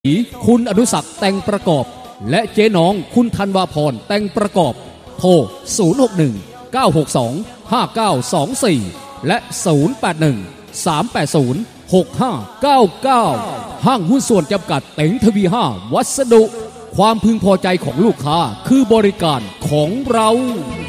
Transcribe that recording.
คุณอนุศักดิ์แต่งประกอบและเจ๊น้องคุณธันวาพรแต่งประกอบโทร061 962 5924และ081 380 6599ห้างหุ้นส่วนจำกัดเต็งทวี5วัสดุความพึงพอใจของลูกค้าคือบริการของเรา